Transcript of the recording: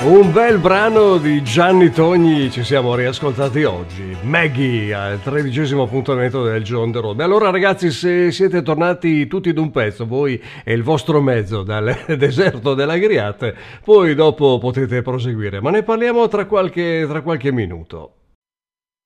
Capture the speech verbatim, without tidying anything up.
Un bel brano di Gianni Togni ci siamo riascoltati oggi. Maggie al tredicesimo appuntamento del Giorno the Road. Allora ragazzi, se siete tornati tutti d'un pezzo, voi e il vostro mezzo dal deserto dell'Agriate, poi dopo potete proseguire, ma ne parliamo tra qualche, tra qualche minuto.